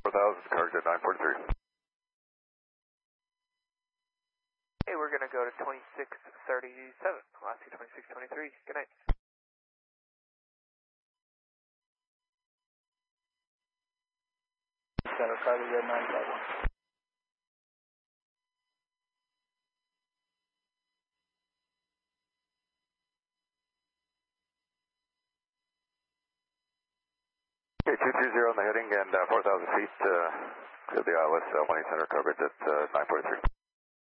4000, cargo jet 943. Okay, we're going to go to 2637, Alaska 2623. Good night. Center, cargo jet 951. Okay, 230 on the heading and 4,000 feet to the ILS 18 Center, cargo jet 943.